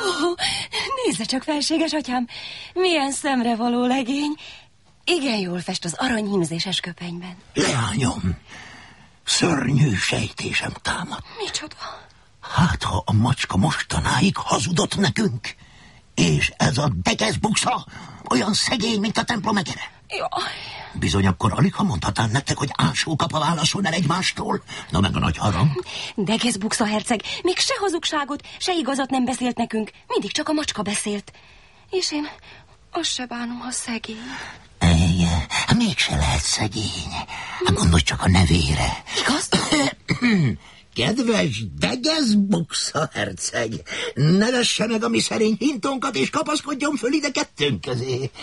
Nézze csak, felséges atyám, milyen szemrevaló legény. Igen jól fest az aranyhímzéses köpenyben. Leányom, szörnyű sejtésem támad. Micsoda? Hát, ha a macska mostanáig hazudott nekünk, és ez a degeszbuksa olyan szegény, mint a templom egere. Jaj. Bizony akkor alig, ha mondhatnám nektek, hogy ásókapa válaszol el egymástól. Na meg a nagy harang. Degeszbuksa herceg még se hazugságot, se igazat nem beszélt nekünk. Mindig csak a macska beszélt. És én azt se bánom, ha szegény. Mégse lehet szegény. Gondolj csak a nevére. Igaz? Kedves Degeszbuksa herceg, nevesse meg a mi szerény hintónkat, és kapaszkodjon föl ide kettőnk közé.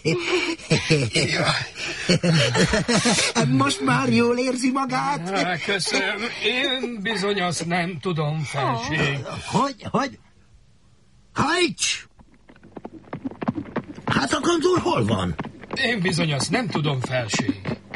Most már jól érzi magát? Köszönöm, én bizony azt nem tudom, felség. Hogy? Hajts! Hát a kondúr hol van? Én bizony azt nem tudom, felség.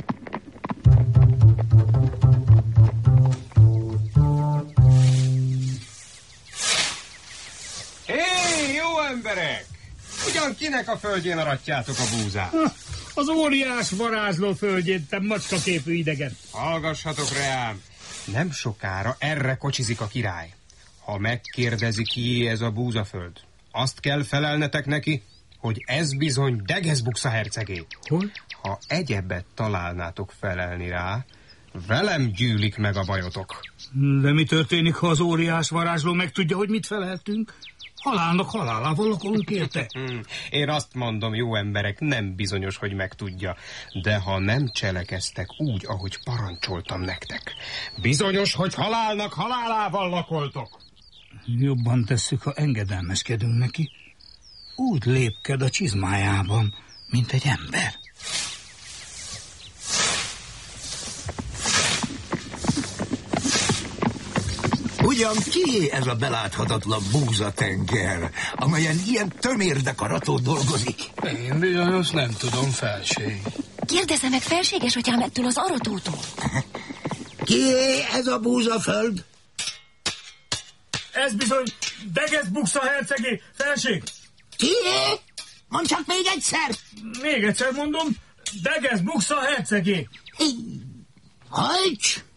Hé, jó emberek! Ugyan kinek a földjén aratjátok a búzát? Az óriás varázsló földjén, te macskaképű idegen. Hallgassatok reám, nem sokára erre kocsizik a király. Ha megkérdezi, kié ez a búzaföld, azt kell felelnetek neki, hogy ez bizony Degeszbuksa hercegé. Hol? Ha egyebet találnátok felelni rá, velem gyűlik meg a bajotok. De mi történik, ha az óriás varázsló megtudja, hogy mit feleltünk? Halálnak halálával lakolunk érte. Én azt mondom, jó emberek, nem bizonyos, hogy megtudja. De ha nem cselekeztek úgy, ahogy parancsoltam nektek, bizonyos, hogy halálnak halálával lakoltok. Jobban tesszük, ha engedelmeskedünk neki. Úgy lépked a csizmájában, mint egy ember. Ugyan kié ez a beláthatatlan búzatenger, amelyen ilyen tömérdekarató dolgozik? Én bizony azt nem tudom, felség. Kérdezze meg, felséges atyám, ettől az aratótól. Kié ez a búzaföld? Ez bizony Degeszbuksa hercegé, felség. Kié? Mondd csak még egyszer! Még egyszer mondom, Degeszbuksa hercegé. Hajts!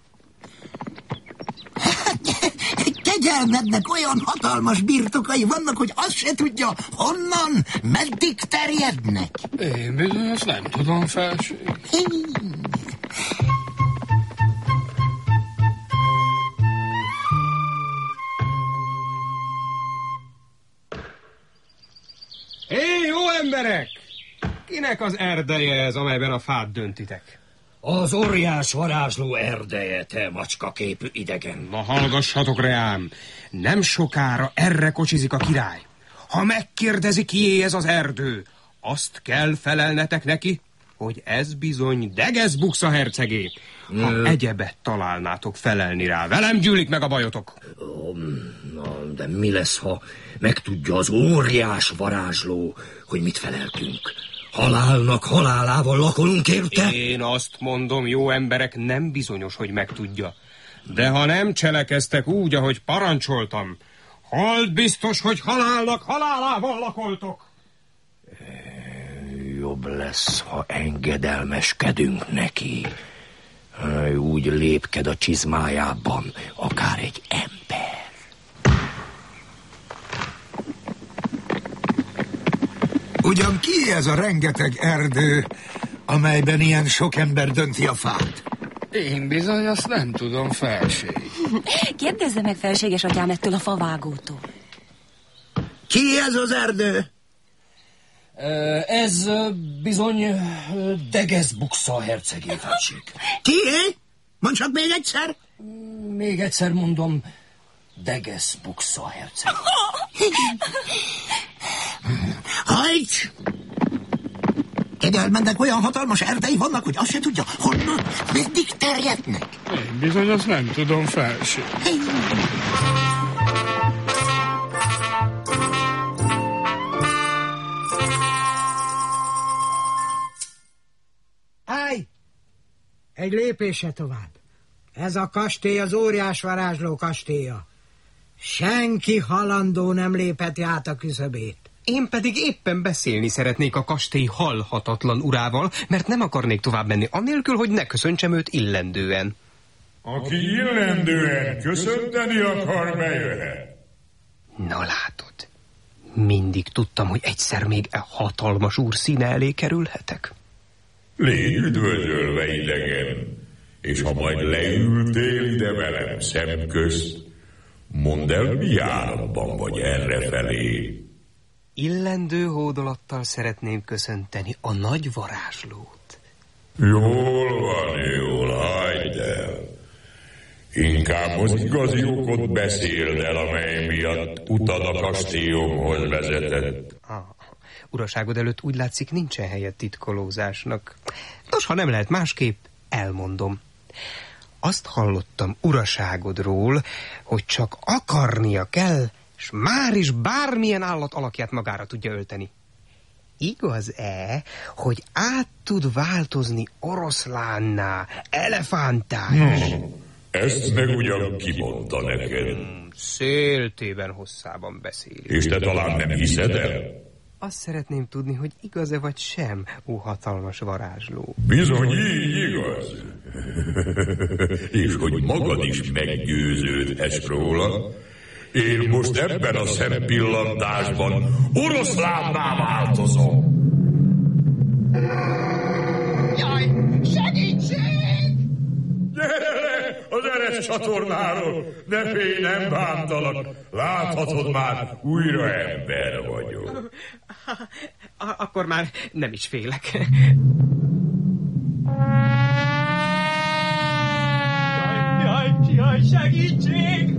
Kegyelmednek olyan hatalmas birtokai vannak, hogy azt se tudja, honnan, meddig terjednek. Én bizony azt nem tudom, felség. Hé, jó emberek! Kinek az erdeje ez, amelyben a fát döntitek? Az óriás varázsló erdeje, te macskaképű idegen. Na hallgassatok reám, nem sokára erre kocsizik a király. Ha megkérdezi, kié ez az erdő, azt kell felelnetek neki, hogy ez bizony Degeszbuksa hercegé. Ha egyebet találnátok felelni rá, velem gyűlik meg a bajotok. Na, de mi lesz, ha megtudja az óriás varázsló, hogy mit feleltünk? Halálnak halálával lakolunk érte? Én azt mondom, jó emberek, nem bizonyos, hogy megtudja. De ha nem cselekeztek úgy, ahogy parancsoltam, hold biztos, hogy halálnak halálával lakoltok. Jobb lesz, ha engedelmeskedünk neki. Úgy lépked a csizmájában, akár egy ember. Ugyan ki ez a rengeteg erdő, amelyben ilyen sok ember dönti a fát? Én bizony azt nem tudom, felség. Kérdezze meg, felséges atyám, ettől a favágótól. Ki ez az erdő? Ez bizony Degeszbuksa hercegé, felség. Kié? Mondd csak még egyszer. Még egyszer mondom, Degeszbuksa hercegé. Hajts! Kegyelmednek olyan hatalmas erdei vannak, hogy azt se tudja, honnan, meddig terjednek. Én bizony azt nem tudom, felség. Állj! Egy lépésre tovább. Ez a kastély az óriás varázsló kastélya. Senki halandó nem lépheti át a küszöbét. Én pedig éppen beszélni szeretnék a kastély halhatatlan urával, mert nem akarnék tovább menni anélkül, hogy ne köszöntsem őt illendően. Aki illendően köszönteni akar, bejöhet. Na látod, mindig tudtam, hogy egyszer még e hatalmas úr színe elé kerülhetek. Légy üdvözölve, idegen, és ha majd leültél ide velem szemközt, mondd el, mi áramban vagy errefelé. Illendő hódolattal szeretném köszönteni a nagy varázslót. Jól van, jól, hagyd el. Inkább az igazi okot beszéld el, amely miatt utad a kastélyomhoz vezetett. Uraságod előtt úgy látszik, nincsen helye titkolózásnak. Nos, ha nem lehet másképp, elmondom. Azt hallottam uraságodról, hogy csak akarnia kell, és már is bármilyen állat alakját magára tudja ölteni. Igaz-e, hogy át tud változni oroszlánná, elefántá? Ezt meg ugyan kimondta neked. Széltében hosszában beszélik. És te talán nem hiszed el? Azt szeretném tudni, hogy igaz-e vagy sem, ó hatalmas varázsló. Bizony, így igaz. És hogy magad is meggyőződhetsz róla, én most ebben a szempillantásban oroszlánná változom. Jaj, segítség! Gyere az Eres csatornáról, ne félj, nem bántalak. Láthatod már, újra ember vagyok. Akkor már nem is félek. Jaj, segítség!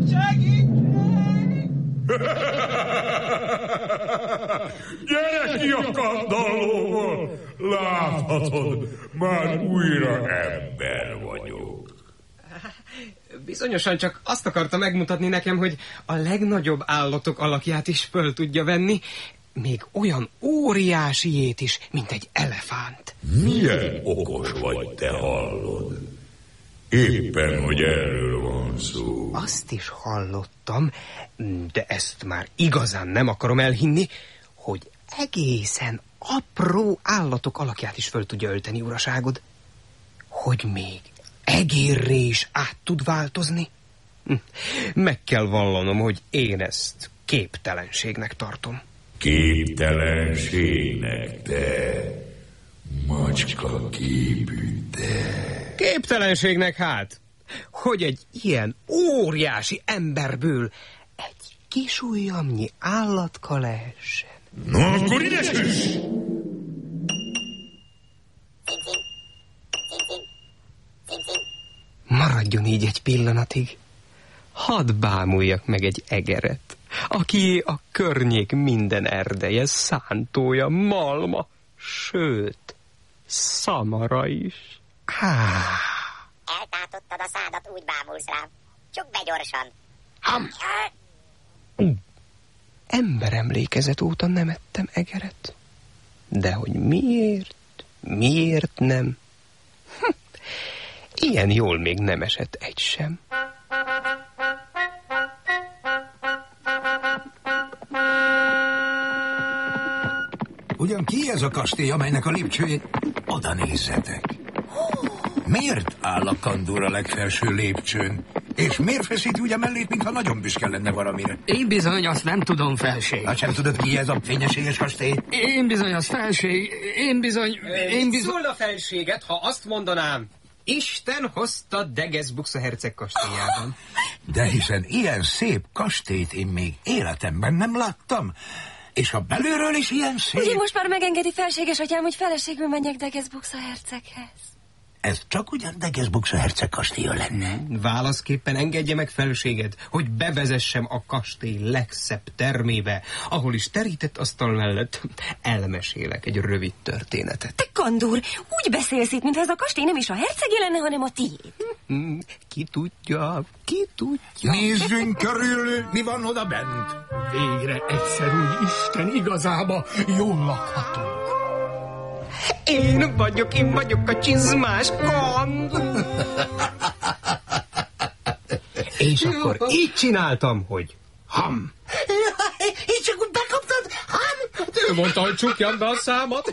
Gyere ki a kandallóból! Láthatod, már újra ember vagyok. Bizonyosan csak azt akarta megmutatni nekem, hogy a legnagyobb állatok alakját is föl tudja venni, még olyan óriásiét is, mint egy elefánt. Milyen okos vagy, te hallod? Éppen, hogy erről van szó. Azt is hallottam, de ezt már igazán nem akarom elhinni, hogy egészen apró állatok alakját is föl tudja ölteni, uraságod. Hogy még egérré is át tud változni? Meg kell vallanom, hogy én ezt képtelenségnek tartom. Képtelenségnek, te macska képű, te. Képtelenségnek hát, hogy egy ilyen óriási emberből egy kis ujjamnyi állatka lehessen. Na, akkor ide süss! Maradjon így egy pillanatig. Hadd bámuljak meg egy egeret, aki a környék minden erdeje, szántója, malma, sőt, szamara is. Eltátottad a szádat, úgy bámulsz rám. Csukd be gyorsan. Emberemlékezet óta nem ettem egeret. De hogy miért nem? Ilyen jól még nem esett egy sem. Ugyan ki ez a kastély, amelynek a lépcsőjén... Oda nézzetek! Miért áll a kandúr a legfelső lépcsőn? És miért feszíti úgy a mellét, mintha nagyon büszke lenne valamire? Én bizony azt nem tudom, felség. Hát sem tudod, ki ez a fényeséges kastély? Én bizony az felség. Én bizony... Szól a felséget, ha azt mondanám. Isten hozta Degeszbuksa herceg kastélyában. De hiszen ilyen szép kastélyt én még életemben nem láttam. És ha belülről is ilyen szép... Ugye most már megengedi felséges atyám, hogy feleségül menjek Degeszbuksa herceghez? Ez csak ugyan Degeszbuksa herceg kastélya lenne. Válaszképpen engedje meg felséged, hogy bevezessem a kastély legszebb termébe, ahol is terített asztal mellett elmesélek egy rövid történetet. Te kandúr, úgy beszélsz itt, mintha ez a kastély nem is a hercegé lenne, hanem a tiéd. Ki tudja, ki tudja. Nézzünk körül, mi van oda bent. Végre egyszer úgy Isten igazába jól lakhatunk. Én vagyok a csizmás kandúr. És akkor így csináltam, hogy Ham. És csak úgy bekaptad? Ő mondta, hogy csukjam be a számat.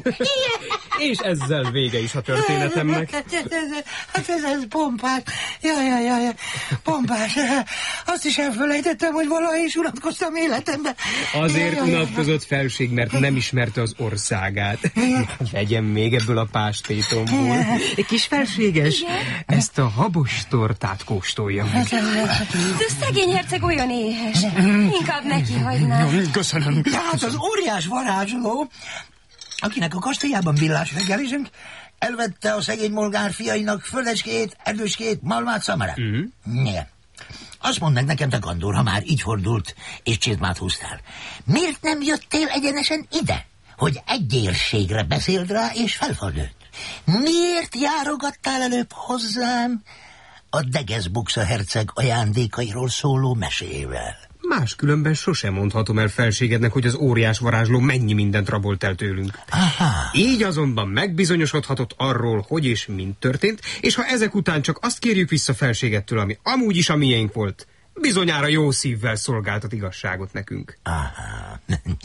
És ezzel vége is a történetemnek. Hát ez pompás. Jaj. Pompás. Azt is elfelejtettem, hogy valaha is unatkoztam életemben. Azért unatkozott felség, mert nem ismerte az országát. Vegyem még ebből a pástétomból. Kis felséges, ezt a habos tortát kóstolja meg. De szegény herceg olyan éhes. Inkább neki hagynám. Köszönöm. Tehát az óriás varázsló, akinek a kastélyában villás reggelizünk, elvette a szegény molgár fiainak földecskét, erdőskét, malmát, szamarát. Nie. Azt mondd meg nekem, te kandor, ha már így fordult, és csizmát húztál. Miért nem jöttél egyenesen ide, hogy egyérségre beszéld rá, és felfordult? Miért járogattál előbb hozzám a Degeszbuksa herceg ajándékairól szóló mesével? Máskülönben sosem mondhatom el felségednek, hogy az óriás varázsló mennyi mindent rabolt el tőlünk. Aha. Így azonban megbizonyosodhatott arról, hogy és mind történt, és ha ezek után csak azt kérjük vissza felségettől, ami amúgy is a miénk volt, bizonyára jó szívvel szolgáltat igazságot nekünk. Aha.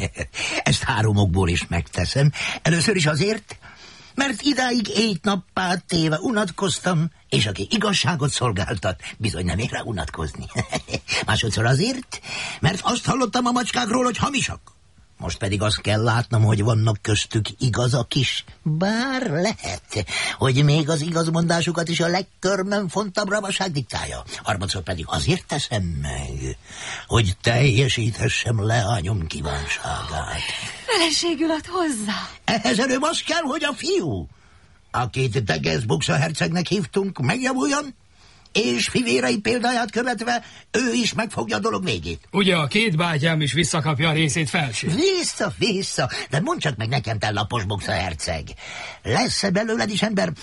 Ezt 3 okból is megteszem. Először is azért, mert idáig éjt-nappá téve unatkoztam, és aki igazságot szolgáltat, bizony nem ér rá unatkozni. Másodszor azért, mert azt hallottam a macskákról, hogy hamisak. Most pedig azt kell látnom, hogy vannak köztük igazak is. Bár lehet, hogy még az igazmondásukat is a legkörmenfontabb ravaság diktálja. Harmadszor pedig azért teszem meg, hogy teljesíthessem leányom kívánságát. Feleségül ad hozzá. Ehhez előbb az kell, hogy a fiú, akit Degeszbuksa hercegnek hívtunk, megjavuljon, és fivérei példáját követve ő is megfogja a dolog végét. Ugye a 2 bátyám is visszakapja a részét, felség? Vissza, de mondd csak meg nekem, te lapos buksa herceg. Lesz-e belőled is ember,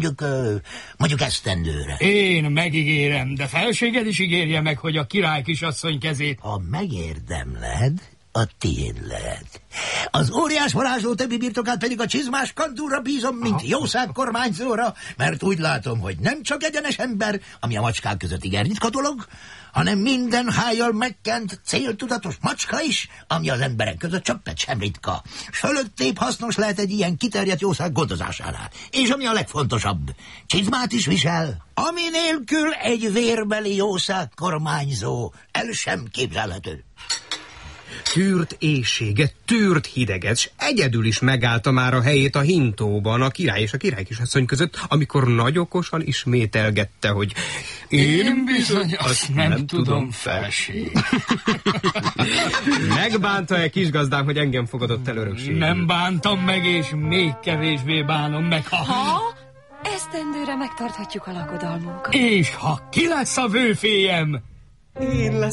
mondjuk esztendőre? Én megígérem, de felséged is ígérje meg, hogy a király kisasszony kezét... Ha megérdemled, a tiéd lehet. Az óriás varázsló többi birtokát pedig a csizmás kandúra bízom, mint jószág kormányzóra, mert úgy látom, hogy nem csak egyenes ember, ami a macskák között igen ritka dolog, hanem minden hájjal megkent, céltudatos macska is, ami az emberek között csöppet sem ritka. S fölöttébb hasznos lehet egy ilyen kiterjedt jószág gondozásánál. És ami a legfontosabb, csizmát is visel, ami nélkül egy vérbeli jószág kormányzó el sem képzelhető. Tűrt éjséget, tűrt hideget, s egyedül is megállta már a helyét a hintóban a király és a királykisasszony között, amikor nagy okosan ismételgette, hogy én bizony azt nem tudom, felség. Megbánta-e kisgazdám, hogy engem fogadott el örökségül? Nem bántam meg, és még kevésbé bánom meg, ha esztendőre megtarthatjuk a lakodalmunkat. És ha ki lesz a vőféjem? Én lesz